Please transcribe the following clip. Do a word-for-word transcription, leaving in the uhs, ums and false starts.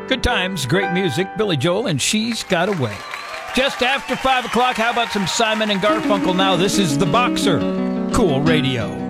Good times, great music. Billy Joel and She's Got Away. Just after five o'clock, how about some Simon and Garfunkel now? This is The Boxer. Cool Radio.